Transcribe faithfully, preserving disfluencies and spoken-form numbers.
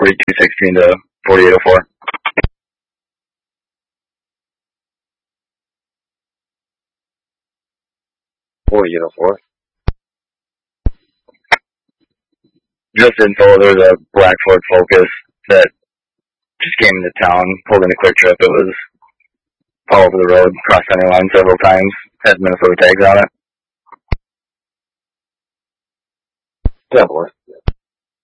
forty-two sixteen to forty-eight oh four. forty-eight oh four. Just info, there's a black Ford Focus that just came into town, pulled in a quick trip. It was all over the road, crossed center line several times, had Minnesota tags on it. ten four.